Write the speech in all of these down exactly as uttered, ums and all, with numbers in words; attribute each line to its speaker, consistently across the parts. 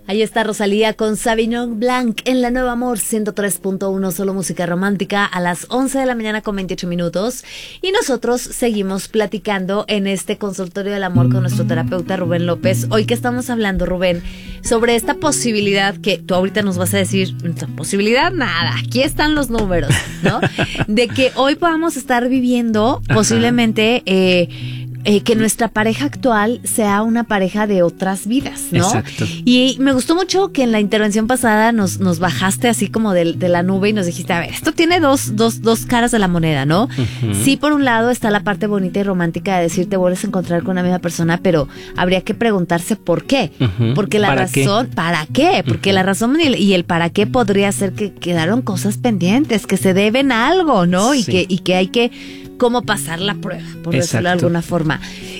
Speaker 1: Ahí está Rosalía con Sauvignon Blanc en La Nueva Amor ciento tres punto uno, solo música romántica, a las once de la mañana con veintiocho minutos. Y nosotros seguimos platicando en este consultorio del amor con nuestro terapeuta Rubén López. Hoy que estamos hablando, Rubén, sobre esta posibilidad que tú ahorita nos vas a decir, posibilidad nada, aquí están los números, ¿no? De que hoy podamos estar viviendo posiblemente eh, Eh, que nuestra pareja actual sea una pareja de otras vidas, ¿no?
Speaker 2: Exacto.
Speaker 1: Y me gustó mucho que en la intervención pasada nos, nos bajaste así como de, de la nube y nos dijiste, a ver, esto tiene dos, dos, dos caras de la moneda, ¿no? Uh-huh. Sí, por un lado está la parte bonita y romántica de decir te vuelves a encontrar con la misma persona, pero habría que preguntarse por qué. Uh-huh. Porque la
Speaker 2: ¿Para
Speaker 1: razón,
Speaker 2: qué?
Speaker 1: ¿para qué? Porque uh-huh. la razón y el, y el para qué podría ser que quedaron cosas pendientes, que se deben a algo, ¿no? Y, sí. que, y que hay que cómo pasar la prueba, por decirlo de alguna forma.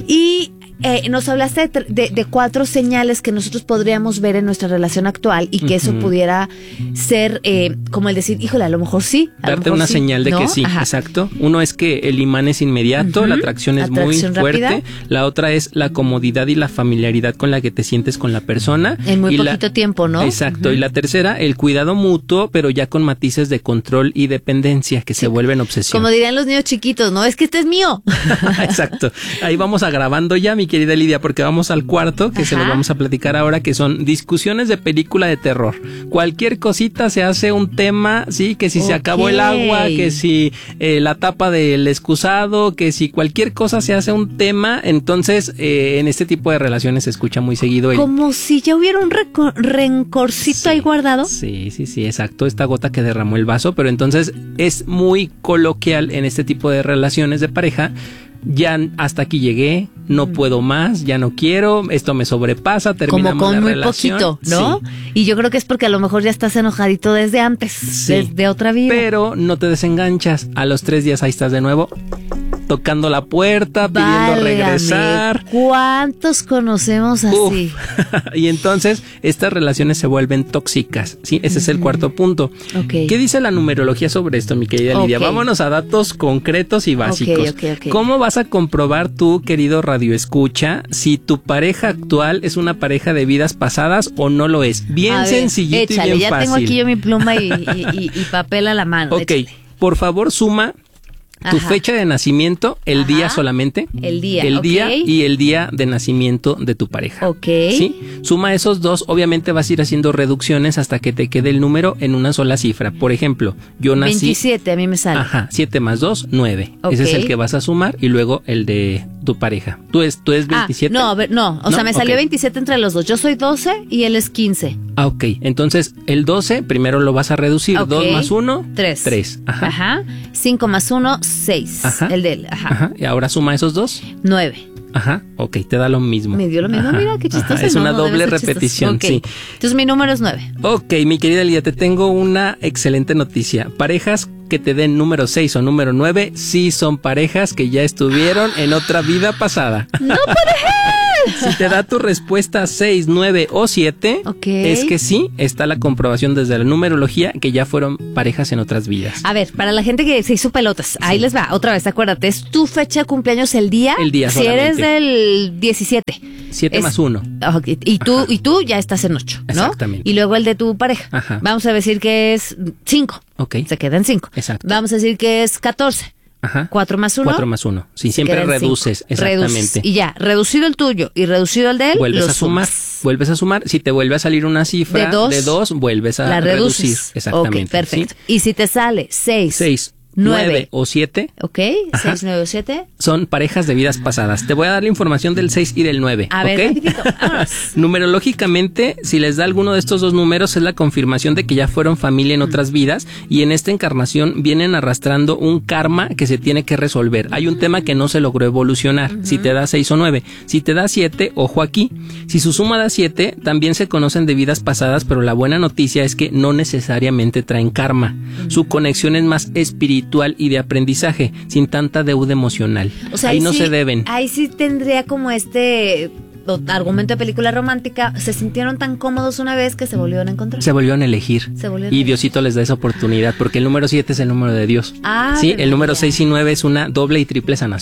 Speaker 1: Y eh, nos hablaste de, de, de cuatro señales que nosotros podríamos ver en nuestra relación actual y que uh-huh. eso pudiera ser eh, como el decir, híjole, a lo mejor sí. A
Speaker 2: Darte
Speaker 1: lo mejor
Speaker 2: una
Speaker 1: sí,
Speaker 2: señal de
Speaker 1: ¿no?
Speaker 2: que sí,
Speaker 1: Ajá.
Speaker 2: exacto. Uno es que el imán es inmediato, uh-huh. la atracción es atracción muy rápida. Fuerte. La otra es la comodidad y la familiaridad con la que te sientes con la persona.
Speaker 1: En muy
Speaker 2: y
Speaker 1: poquito
Speaker 2: la,
Speaker 1: tiempo, ¿no?
Speaker 2: Exacto. Uh-huh. Y la tercera, el cuidado mutuo, pero ya con matices de control y dependencia que sí. se vuelven obsesión.
Speaker 1: Como dirían los niños chiquitos, ¿no? Es que este es mío.
Speaker 2: Exacto. Ahí vamos agravando ya, mi querida Lidia, porque vamos al cuarto, que Ajá. se lo vamos a platicar ahora, que son discusiones de película de terror. Cualquier cosita se hace un tema, sí, que si okay. se acabó el agua, que si eh, la tapa del excusado, que si cualquier cosa se hace un tema, entonces eh, en este tipo de relaciones se escucha muy seguido. El...
Speaker 1: Como si ya hubiera un reco- rencorcito sí, ahí guardado.
Speaker 2: Sí, sí, sí, exacto, esta gota que derramó el vaso, pero entonces es muy coloquial en este tipo de relaciones de pareja. Ya hasta aquí llegué, no mm. puedo más, ya no quiero, esto me sobrepasa, terminamos
Speaker 1: como con
Speaker 2: la
Speaker 1: muy
Speaker 2: relación.
Speaker 1: Poquito, ¿no? Sí. Y yo creo que es porque a lo mejor ya estás enojadito desde antes, sí. desde otra vida.
Speaker 2: Pero no te desenganchas, a los tres días ahí estás de nuevo, tocando la puerta, pidiendo Válgame, regresar.
Speaker 1: ¿Cuántos conocemos así?
Speaker 2: Uf. Y entonces estas relaciones se vuelven tóxicas, ¿sí? Ese uh-huh. es el cuarto punto.
Speaker 1: Okay.
Speaker 2: ¿Qué dice la numerología sobre esto, mi querida Lidia? Okay. Vámonos a datos concretos y básicos.
Speaker 1: Okay, okay, okay.
Speaker 2: ¿Cómo vas a comprobar tú, querido radioescucha, si tu pareja actual es una pareja de vidas pasadas o no lo es? Bien
Speaker 1: a
Speaker 2: sencillito
Speaker 1: ver, échale,
Speaker 2: y bien
Speaker 1: ya
Speaker 2: fácil.
Speaker 1: tengo aquí yo mi pluma y, y, y, y papel a la mano.
Speaker 2: Ok,
Speaker 1: échale.
Speaker 2: Por favor suma tu
Speaker 1: Ajá.
Speaker 2: fecha de nacimiento, el
Speaker 1: Ajá.
Speaker 2: día solamente.
Speaker 1: El día,
Speaker 2: El
Speaker 1: okay.
Speaker 2: día y el día de nacimiento de tu pareja.
Speaker 1: Ok.
Speaker 2: ¿Sí? Suma esos dos, obviamente vas a ir haciendo reducciones hasta que te quede el número en una sola cifra. Por ejemplo, yo nací...
Speaker 1: veintisiete, a mí me sale.
Speaker 2: Ajá, siete más dos, nueve.
Speaker 1: Okay.
Speaker 2: Ese es el que vas a sumar y luego el de tu pareja. ¿Tú es, tú es veintisiete?
Speaker 1: Ah, no, a ver, no, o
Speaker 2: ¿No?
Speaker 1: sea, me salió
Speaker 2: okay.
Speaker 1: veintisiete entre los dos. Yo soy doce y él es quince.
Speaker 2: Ah, ok. Entonces, el doce primero lo vas a reducir.
Speaker 1: Okay.
Speaker 2: dos más uno,
Speaker 1: tres.
Speaker 2: tres. Ajá.
Speaker 1: Ajá. cinco más uno, seis.
Speaker 2: Ajá.
Speaker 1: El de él. Ajá.
Speaker 2: Ajá. Y ahora suma esos dos.
Speaker 1: nueve.
Speaker 2: Ajá, ok, te da lo mismo.
Speaker 1: Me dio lo mismo,
Speaker 2: Ajá.
Speaker 1: mira qué chistoso.
Speaker 2: Ajá. Es
Speaker 1: no,
Speaker 2: una
Speaker 1: no,
Speaker 2: doble repetición,
Speaker 1: okay.
Speaker 2: sí.
Speaker 1: Entonces mi número es nueve.
Speaker 2: Ok, mi querida Lidia, te tengo una excelente noticia. Parejas que te den número seis o número nueve, sí son parejas que ya estuvieron en otra vida pasada.
Speaker 1: ¡No puede ser!
Speaker 2: Si te da tu respuesta seis, nueve o siete,
Speaker 1: okay.
Speaker 2: es que sí, está la comprobación desde la numerología que ya fueron parejas en otras vidas.
Speaker 1: A ver, para la gente que se hizo pelotas, sí. ahí les va, otra vez, acuérdate, es tu fecha de cumpleaños el día.
Speaker 2: El día
Speaker 1: si
Speaker 2: solamente.
Speaker 1: eres del diecisiete.
Speaker 2: siete
Speaker 1: es,
Speaker 2: más uno.
Speaker 1: Okay, y tú Ajá. y tú ya estás en ocho, ¿no?
Speaker 2: Exactamente.
Speaker 1: Y luego el de tu pareja. Ajá. Vamos a decir que es cinco.
Speaker 2: Ok.
Speaker 1: Se queda en cinco.
Speaker 2: Exacto.
Speaker 1: Vamos a decir que es catorce.
Speaker 2: Ajá.
Speaker 1: cuatro más uno.
Speaker 2: cuatro más uno. Sí, siempre reduces.
Speaker 1: cinco.
Speaker 2: Exactamente.
Speaker 1: Reduces. Y ya, reducido el tuyo y reducido el de él,
Speaker 2: vuelves a sumar.
Speaker 1: Sumas.
Speaker 2: Vuelves a sumar. Si te vuelve a salir una cifra de dos, de dos vuelves a
Speaker 1: la
Speaker 2: reducir.
Speaker 1: Reduces.
Speaker 2: Exactamente.
Speaker 1: Ok, perfecto.
Speaker 2: ¿Sí?
Speaker 1: Y si te sale seis.
Speaker 2: seis. nueve o siete.
Speaker 1: Ok, seis, nueve o siete.
Speaker 2: Son parejas de vidas pasadas. Te voy a dar la información del seis y del nueve.
Speaker 1: A
Speaker 2: ¿okay?
Speaker 1: ver, rapidito.
Speaker 2: Numerológicamente, si les da alguno de estos dos números, es la confirmación de que ya fueron familia en otras vidas y en esta encarnación vienen arrastrando un karma que se tiene que resolver. Hay un tema que no se logró evolucionar. Uh-huh. Si te da seis o nueve. Si te da siete, ojo aquí. Si su suma da siete, también se conocen de vidas pasadas, pero la buena noticia es que no necesariamente traen karma. Uh-huh. Su conexión es más espiritual y de aprendizaje, sin tanta deuda emocional.
Speaker 1: O sea,
Speaker 2: ahí,
Speaker 1: ahí
Speaker 2: no
Speaker 1: sí,
Speaker 2: se deben.
Speaker 1: Ahí sí tendría como este argumento de película romántica. Se sintieron tan cómodos una vez que se volvieron a encontrar.
Speaker 2: Se volvieron a elegir.
Speaker 1: Se volvieron
Speaker 2: y Diosito les da esa oportunidad, porque el número siete es el número de Dios.
Speaker 1: Ah,
Speaker 2: sí, el número seis y nueve es una doble y triple sanación.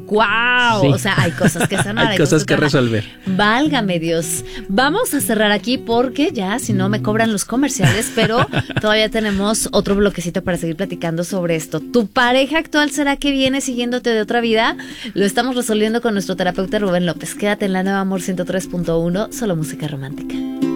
Speaker 1: ¡Guau!
Speaker 2: Sí.
Speaker 1: O sea, hay cosas que sanar.
Speaker 2: hay cosas que resolver.
Speaker 1: Válgame Dios. Vamos a cerrar aquí porque ya, si no, me cobran los comerciales, pero todavía tenemos otro bloquecito para seguir platicando sobre esto. ¿Tu pareja actual será que viene siguiéndote de otra vida? Lo estamos resolviendo con nuestro terapeuta Rubén López. Quédate en la Nueva Amor ciento tres punto uno, solo música romántica.